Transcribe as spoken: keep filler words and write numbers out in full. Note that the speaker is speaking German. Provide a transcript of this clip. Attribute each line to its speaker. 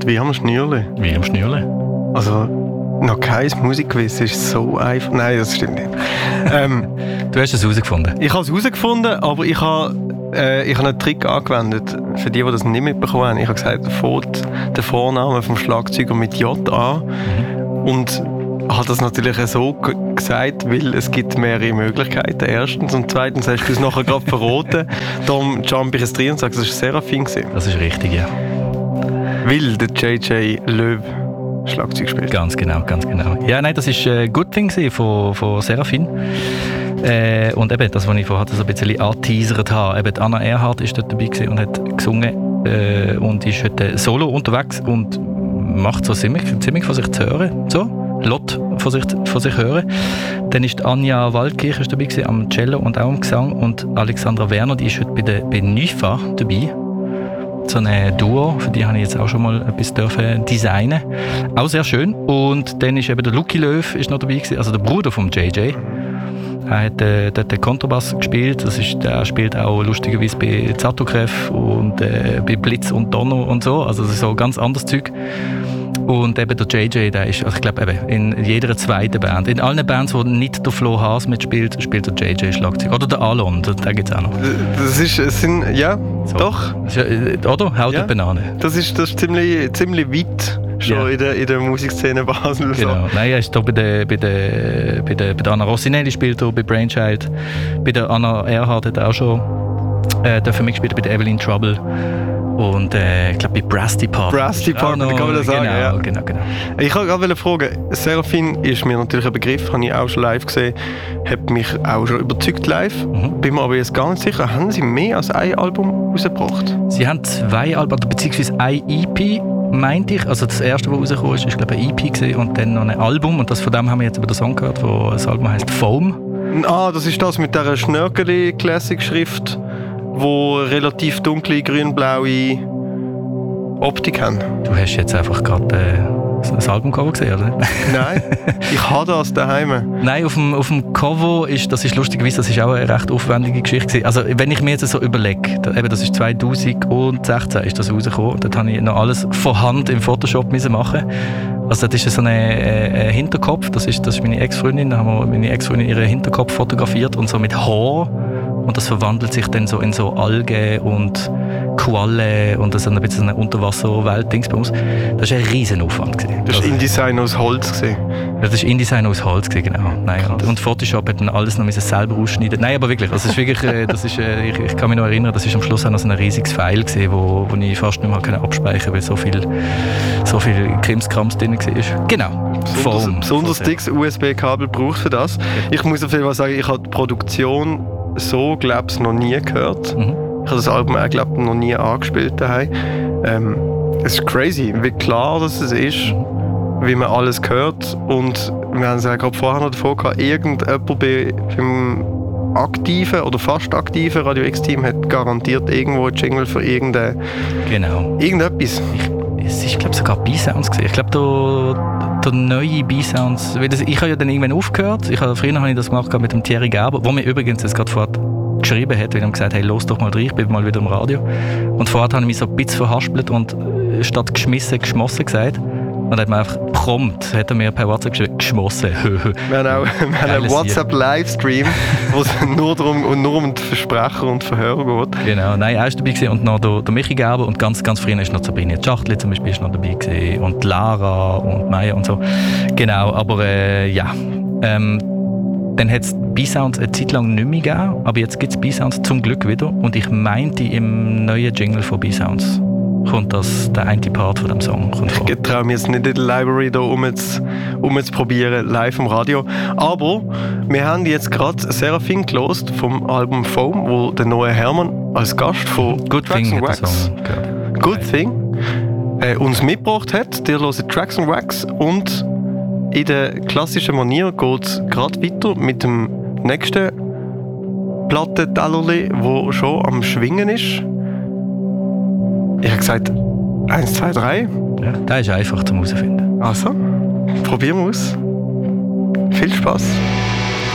Speaker 1: wie am Schnürli.
Speaker 2: Wie am Schnürli.
Speaker 1: Also, noch kein Musikquiz ist so einfach. Nein, das stimmt nicht. ähm,
Speaker 2: du hast es herausgefunden?
Speaker 1: Ich habe es herausgefunden, aber ich habe, äh, ich habe einen Trick angewendet. Für die, die das nicht mitbekommen haben. Ich habe gesagt, fängt der Vorname vom Schlagzeuger mit J an. Mhm. Und habe das natürlich so g- gesagt, weil es gibt mehrere Möglichkeiten. Erstens. Und zweitens hast du es nachher gerade verraten. Darum jump ich es rein und sage, das war Seraphim.
Speaker 2: Das ist richtig, ja.
Speaker 1: Weil der J J Löw Schlagzeug spielt.
Speaker 2: Ganz genau, ganz genau. Ja, nein, das war ein Good Thing von, von Seraphim. Äh, und eben, das, was ich vorher so ein bisschen angeteasert habe, eben Anna Erhardt war dort dabei und hat gesungen äh, und ist heute solo unterwegs und macht so ziemlich, ziemlich von sich zu hören. So, Lot von sich, von sich hören. Dann ist Anja Waldkirch ist dabei gewesen, am Cello und auch am Gesang. Und Alexandra Werner, die ist heute bei der bei Nyfa dabei. So ein Duo, für die habe ich jetzt auch schon mal etwas dürfen designen. Auch sehr schön. Und dann ist eben der Lucky Löw ist noch dabei gewesen, also der Bruder vom J J. Er hat äh, dort den Kontrabass gespielt. Das ist, der spielt auch lustigerweise bei Zatokrev und äh, bei Blitz und Donner und so. Also das ist so ganz anderes Zeug. Und eben der J J, der ist, also ich glaube eben in jeder zweiten Band, in allen Bands, wo nicht der Flo Haas mitspielt, spielt der J J Schlagzeug. Oder der Alon, den gibt es auch noch.
Speaker 1: Das ist, es sind, ja, so. Doch.
Speaker 2: Oder? Haut ja. Die Banane.
Speaker 1: Das ist, das ist ziemlich, ziemlich weit schon ja. in, der, in der Musikszene Basel.
Speaker 2: Genau. So. Nein, er ist hier bei der, bei der, bei der, bei der Anna Rossinelli spielt er, bei Brainchild. Bei der Anna Erhardt hat er auch schon äh, dafür mitgespielt, bei der Evelyn Trouble. Und äh, ich glaube bei Brass Department.
Speaker 1: Brass Department, kann man das sagen,
Speaker 2: genau,
Speaker 1: ja.
Speaker 2: Genau, genau.
Speaker 1: Ich wollte gerade fragen, Seraphim ist mir natürlich ein Begriff, habe ich auch schon live gesehen, hat mich auch schon überzeugt live. Mhm. Bin mir aber jetzt gar nicht sicher, haben sie mehr als ein Album rausgebracht?
Speaker 2: Sie haben zwei Alben, beziehungsweise ein E P, meinte ich. Also das erste, das rausgekommen ist, ist glaube ich ein E P gewesen, und dann noch ein Album. Und das von dem haben wir jetzt über den Song gehört, wo das Album heisst Foam.
Speaker 1: Ah, das ist das mit dieser Schnörkeli-Classic-Schrift, wo relativ dunkle, grün-blaue Optik haben.
Speaker 2: Du hast jetzt einfach gerade äh, das Albumcover gesehen, oder?
Speaker 1: Nein, ich habe das daheim.
Speaker 2: Nein, auf dem, auf dem Cover ist, das ist lustigerweise, das ist auch eine recht aufwendige Geschichte gewesen. Also wenn ich mir jetzt so überlege, da, eben, das ist zweitausendsechzehn ist das rausgekommen, dort habe ich noch alles von Hand im Photoshop müssen machen. Also das ist so ein äh, Hinterkopf, das ist, das ist meine Ex-Freundin, da haben wir meine Ex-Freundin ihren Hinterkopf fotografiert und so mit Haar. Und das verwandelt sich dann so in so Algen und Quallen und das ist ein bisschen eine Unterwasserwelt-Dings bei uns. Das war ein riesen Aufwand.
Speaker 1: Gewesen. Das war also, InDesign aus Holz? Gewesen.
Speaker 2: Das war InDesign aus Holz, gewesen, genau. Nein, und, und Photoshop hat dann alles noch selber ausschneiden. Nein, aber wirklich, das ist wirklich, das ist, ich, ich kann mich noch erinnern, das war am Schluss auch noch so ein riesiges File, gewesen, wo, wo ich fast nicht mehr abspeichern konnte, weil so viel, so viel Krimskrams drin war. Genau.
Speaker 1: Besonders, besonders dickes U S B-Kabel braucht für das. Ich muss auf jeden Fall sagen, ich habe die Produktion so, glaube ich, noch nie gehört. Mhm. Ich habe das Album auch, glaube ich, noch nie angespielt daheim. Ähm, es ist crazy, wie klar das ist, wie man alles hört. Und wir haben es ja gerade vorher noch davon gehabt, irgendjemand bei, beim aktiven oder fast aktiven Radio X-Team hat garantiert irgendwo ein Jingle für irgendein,
Speaker 2: genau.
Speaker 1: irgendetwas.
Speaker 2: Ich, es ist, glaube ich, sogar B-Sounds gesehen. Ich glaube, der, der neue B-Sounds, ich habe ja dann irgendwann aufgehört. Ich habe, früher habe ich das gemacht mit dem Thierry Gerber, wo mir übrigens jetzt gerade vorher geschrieben hat, weil er gesagt hat, hey, los doch mal rein, ich bin mal wieder im Radio. Und vorher habe ich mich so ein bisschen verhaspelt und statt geschmissen, geschmossen gesagt. Und dann hat man einfach prompt, hat er mir per WhatsApp geschrieben, geschmossen.
Speaker 1: Wir haben auch wir haben einen WhatsApp-Livestream, wo es nur darum und nur um die Versprecher und Verhörer geht.
Speaker 2: Genau, nein, er war dabei gewesen, und noch der, der Michi Gerber und ganz, ganz früher ist noch Sabrina Schachtli zum Beispiel ist noch dabei gewesen, und Lara und Maya und so. Genau, aber äh, ja. Ähm, dann hat es B-Sounds eine Zeit lang nicht mehr gegeben, aber jetzt gibt es B-Sounds zum Glück wieder. Und ich meinte, im neuen Jingle von B-Sounds kommt das, der eine Part von dem Song. Kommt vor.
Speaker 1: Ich traue mir jetzt nicht in der Library da um zu um probieren, live im Radio. Aber wir haben jetzt gerade Seraphim gelost vom Album Foam, wo der neue Hermann als Gast von
Speaker 2: Good
Speaker 1: Tracks
Speaker 2: Thing
Speaker 1: and Wax, Good Thing äh, uns mitgebracht hat. Der hört Tracks and Wax und in der klassischen Manier geht es gerade weiter mit dem nächsten Plattentellerli, wo schon am Schwingen ist. Ich habe gesagt, eins, zwei, drei.
Speaker 2: Ja, der ist einfach zum herausfinden.
Speaker 1: Also, probieren wir aus. Viel Spaß.